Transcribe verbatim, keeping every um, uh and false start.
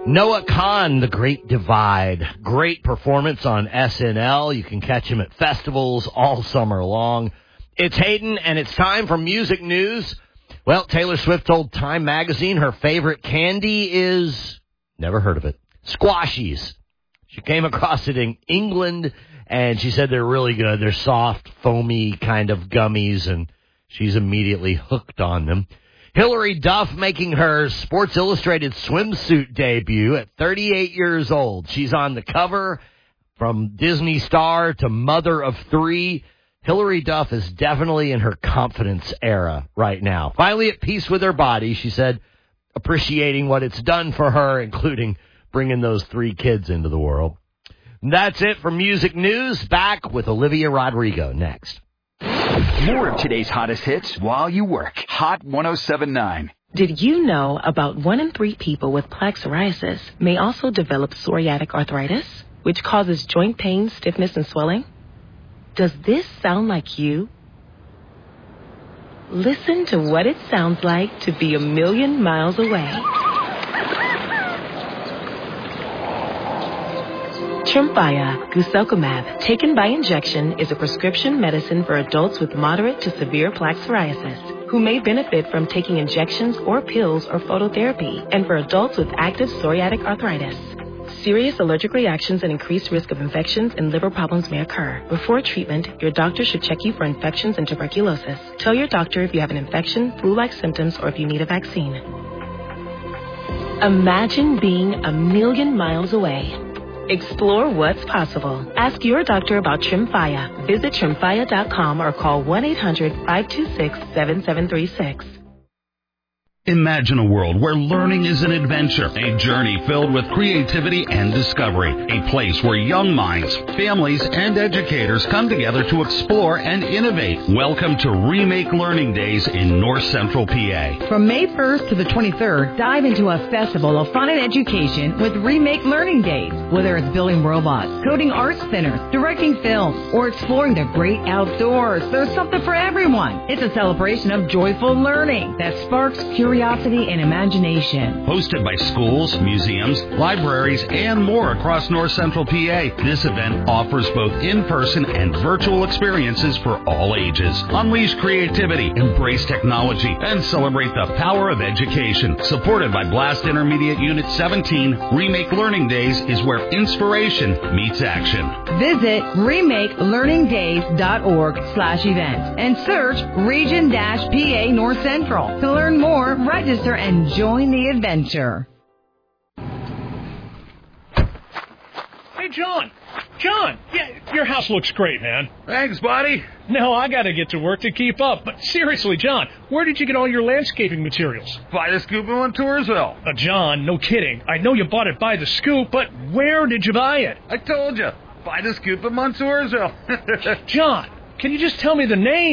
Noah Kahan, The Great Divide. Great performance on S N L. You can catch him at festivals all summer long. It's Hayden, and it's time for music news. Well, Taylor Swift told Time Magazine her favorite candy is, never heard of it, squashies. She came across it in England, and she said they're really good. They're soft, foamy kind of gummies, and she's immediately hooked on them. Hilary Duff making her Sports Illustrated swimsuit debut at thirty-eight years old. She's on the cover. From Disney star to mother of three, Hilary Duff is definitely in her confidence era right now. Finally at peace with her body, she said, appreciating what it's done for her, including bringing those three kids into the world. And that's it for music news. Back with Olivia Rodrigo next. More of today's hottest hits while you work. Hot one oh seven point nine. Did you know about one in three people with plaque psoriasis may also develop psoriatic arthritis, which causes joint pain, stiffness, and swelling? Does this sound like you? Listen to what it sounds like to be a million miles away. Tremfya guselkumab, taken by injection, is a prescription medicine for adults with moderate to severe plaque psoriasis who may benefit from taking injections or pills or phototherapy, and for adults with active psoriatic arthritis. Serious allergic reactions and increased risk of infections and liver problems may occur. Before treatment, your doctor should check you for infections and tuberculosis. Tell your doctor if you have an infection, flu-like symptoms, or if you need a vaccine. Imagine being a million miles away. Explore what's possible. Ask your doctor about Tremfya. Visit Tremfya dot com or call one eight hundred five two six seven seven three six. Imagine a world where learning is an adventure, a journey filled with creativity and discovery, a place where young minds, families, and educators come together to explore and innovate. Welcome to Remake Learning Days in North Central P A. From May first to the twenty-third, dive into a festival of fun and education with Remake Learning Days. Whether it's building robots, coding art spinners, directing films, or exploring the great outdoors, there's something for everyone. It's a celebration of joyful learning that sparks curiosity. Curiosity and imagination. Hosted by schools, museums, libraries, and more across North Central P A, this event offers both in-person and virtual experiences for all ages. Unleash creativity, embrace technology, and celebrate the power of education. Supported by Blast Intermediate Unit seventeen, Remake Learning Days is where inspiration meets action. Visit remake learning days dot org slash events and search Region-P A North Central to learn more. Register and join the adventure. Hey, John. John, yeah, your house looks great, man. Thanks, buddy. No, I got to get to work to keep up. But seriously, John, where did you get all your landscaping materials? By the Scoop in Montoursville. Uh, John, no kidding. I know you bought it by the Scoop, but where did you buy it? I told you. By the Scoop in Montoursville. John, can you just tell me the name?